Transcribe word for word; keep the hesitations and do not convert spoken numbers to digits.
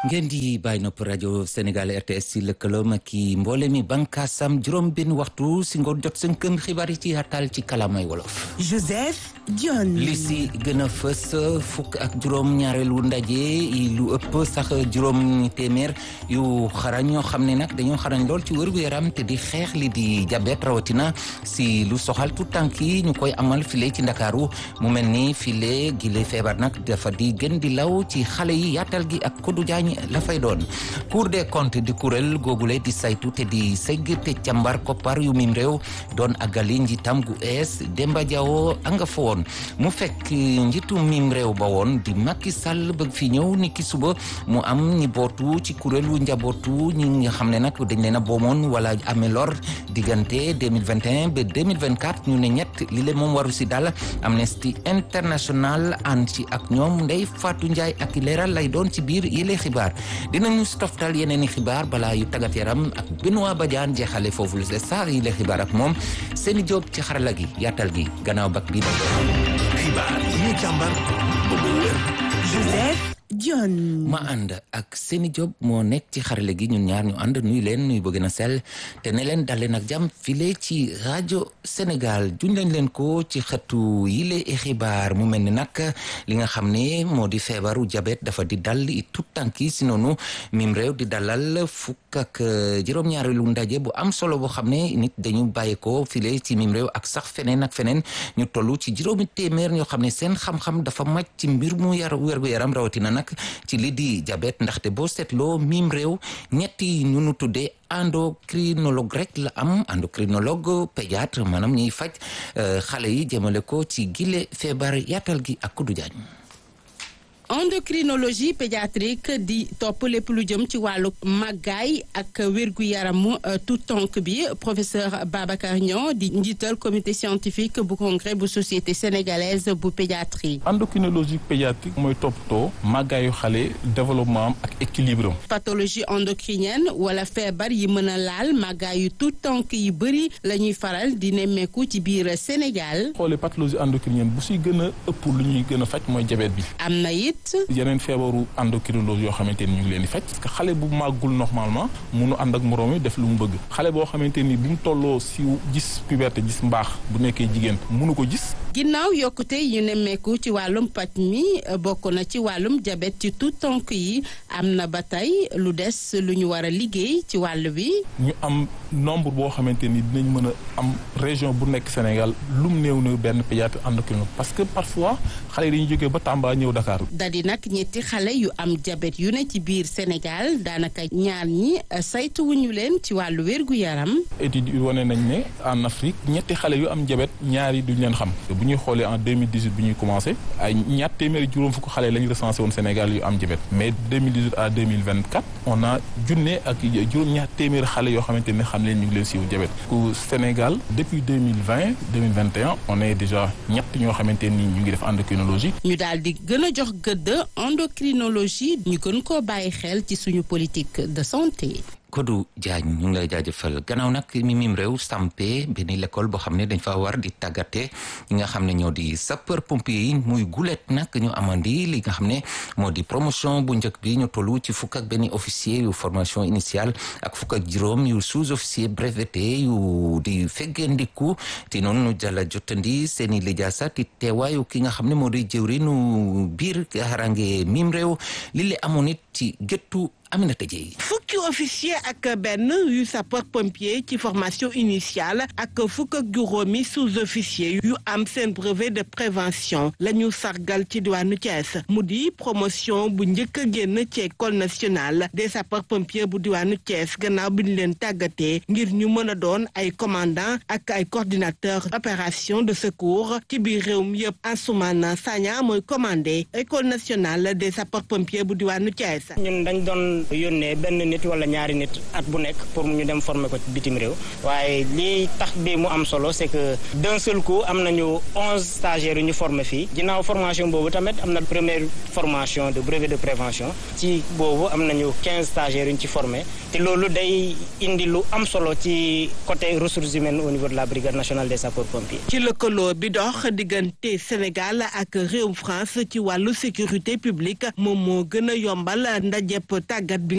ngeen di bàyyi nopp rajo Sénégal R T S si lëkkaloom ak i mboole mi bànkaasam juróom benn waxtu si ngoon jot seen këm xibaar yi ci yaatal ci kalamay wolof. Joseph Dione. li si gën a fës fukk ak juróom ñaareelu ndaje lu ëpp sax juróom téeméer yu xarañ ñoo xam ne nag dañoo xarañ lool ci wërgu yaram te di xeex li di jabet rawatina si lu soxal tout tànk yi ñu koy amal file ci Ndakaaru mu mel ni file gile feebar nag dafa di gën di law ci xale yi yaatal gi ak Kodou Diagne la fay doon. Cour des comptes di kuréel googule di saytu te di segg te càmbar koppar yu mim réew doon àggali njiitam gu ees Demba Diawo anga fa woon mu fekk njiitu mim réew ba woon di Macky Sall bëgg fi ñëw ni ki suba mu am ñi bootu ci kuréelu njabootu ñi nga xam ne nag dañ leen a boomoon wala amee lor diggante deux mille vingt et un ba deux mille vingt-quatre ñu ne ñett li le moom waru si dal Amnesty International ànd ci ak ñoom Ndeye Fatou Ndiaye ak leeral lay doon ci biir yile xibaar dinañu stoftal yeneen i xibaar balaa yu tàggat yaram ak Benoît Badiane jeexale foofu lu sax yile xibaar ak moom Seni Diop ci xarala gi yaatal gi gannaaw bak bi xibaar yi ñu càmbar ba mu wér Joseph Dione. ma ànd ak Seni Diop moo nekk ci xarale gi ñun ñaar ñu ànd nuy leen nuy bëgg na sell te ne leen dal leen ak jàmm file ci rajo Sénégal juñ lañ leen ko ci xëtu yile xibaar mu mel ni nag li nga xam ne moo di feebaru jabet dafa di dal tout tànk yi si noonu mim réew di dalal fukk ak juróom-ñaareelu ndaje bu am solo boo xam ne nit dañu bàyyi ko file ci mim réew ak sax feneen ak feneen ñu toll ci juróomi téeméer ñoo xam ne seen xam-xam dafa màcc ci mbir mu yar wérgu yaram rawatina nag ci li di diabète ndaxte boo seetloo mim réew ñetti ñu nu tuddee endocrinologue rek la am endocrinologue pédiatre maanaam ñuy faj xale yi jëmale ko ci gile feebar yaatal gi ak Kodou Diagne. endocrinologie pédiatrique di topp lépp lu jëm ci wàllu màggaay ak wérgu yaramu tout tonk bi professeur Babacar Niang di njiital comité scientifique bu congrès bu société sénégalaise bu pédiatrie. endocrinologie pédiatrique mooy toppatoo màggaayu xale développement am ak équilibre am. pathologie endocrinienne wala feebar yi mën a laal màggaayu tout tonk yi bëri la ñuy faral di nemmeeku ci biir Sénégal. xoolee pathologie endocrinienne bu si gën a ëpp lu ñuy gën a faj mooy diabète bi. am na it yeneen feebaru endocrinologie yoo xamante ni ñu ngi leen di faj parce que xale bu màggul normalement munu ànd ak moroom yi def lu mu bëgg xale boo xamante ni bu mu tolloo si gis puberté gis mbaax bu nekkee jigéen munu ko gis. ginnaaw yokkute yu nemmeeku ci wàllum paj mi bokk na ci wàllum diabète ci tout tonk yi am na ba tey lu des lu ñu war a liggéey ci wàll bi. ñu am nombre boo xamante ni dinañ mën a am région bu nekk Sénégal lum néew néew benn pédiatre endocrinologue parce que parfois xale yi dañuy jógee ba Tamba ñëw Dakar. dadi nag ñetti xale yu am diabète yu ne ci biir Sénégal daanaka ñaar ñi saytuwuñu leen ci wàllu wérgu yaram. études yi wane nañ ne en Afrique ñetti xale yu am diabète ñaari duñ leen xam bu ñuy xoolee en deux mille dix-huit bi ñuy commencé ay ñaar téeméeri juróom fukk xale lañu recensé woon Sénégal yu am diabète mais deux mille dix-huit à deux mille vingt-quatre on a junne ak juróom ñaar téeméeri xale yoo xamante ne xam leen ñu ngi leen siiw diabète ku Sénégal depuis deux mille vingt deux mille vingt et un on est déjà ñett ñoo xamante ni ñu ngi def endocrinologie. ñu daal di gën a jox gëdd endocrinologie ñu gën koo bàyyi xel ci suñu politique de santé. Kodou Diagne ñu ngi lay jaajëfal gannaaw nag mi mim réew sampé benn l'école boo xam ne dañ fa war di tàggate ñi nga xam ne ñoo di sapeur pompier yi muy gulet nag ñu amandi li nga xam ne moo di promotion bu njëkk bi ñu tollu ci fukk ak benn officier yu formation initiale ak fukk ak juróom yu sous-officier breveté yu di feggendiku te noonu ñu jàlla jotandi seeni lijaasa ti teewaayu ki nga xam ne moo di jëwrinu biir harange mim réew li le amoon it ci gëttu Aminata Dieye. fukki officier ak benn yu sapeur pompier ci formation initiale ak fukk ak juróomi sous-officier yu am seen brevet de prévention la ñu sargal ci diwaanu Thiès mu di promotion bu njëkk a génn ci école nationale des sapeurs pompiers bu diwaanu Thiès gannaaw bi ñu leen tàggatee ngir ñu mën a doon ay commandant ak ay coordinateur opération de secours ci biir réew mi yëpp. Ansoumana Sagna mooy commandé école nationale des sapeurs pompiers bu diwaanu Thiès. ñun dañ doon doon yónnee benn nit wala ñaari nit at bu nekk pour ñu dem former ko bitim réew waaye lii tax bi mu am solo c'est que d'un seul coup am nañu onze stagiaires yu ñu former fii ginnaaw formation boobu tamit am na première formation de brevet de prévention ci boobu am nañu quinze stagiaires yu ñu ci former te loolu day indi lu am solo ci côté ressources humaines au niveau de la brigade nationale des sapeurs-pompiers. ci lëkkaloo bi dox diggante Sénégal ak réewum France ci wàllu sécurité publique moom moo gën a yombal ndajep tàggat bi